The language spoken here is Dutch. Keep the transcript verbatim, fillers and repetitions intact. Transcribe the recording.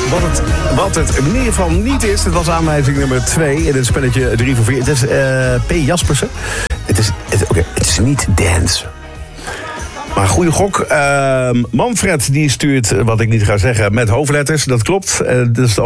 wat het, wat het in ieder geval niet is, het was aanwijzing nummer twee in het spelletje drie voor vier. Het is uh, P. Jaspersen. Het is, het, okay, het is niet dance. Maar goede gok. Uh, Manfred die stuurt, wat ik niet ga zeggen, met hoofdletters. Dat klopt. Uh, dus de